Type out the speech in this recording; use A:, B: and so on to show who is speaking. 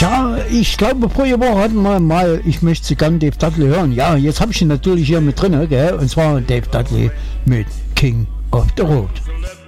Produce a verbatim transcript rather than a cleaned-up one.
A: Tja, ich glaube, vorher Woche hatten wir mal, ich möchte sie gerne Dave Dudley hören. Ja, jetzt habe ich ihn natürlich hier mit drin, gell? Und zwar Dave Dudley mit King of the Road.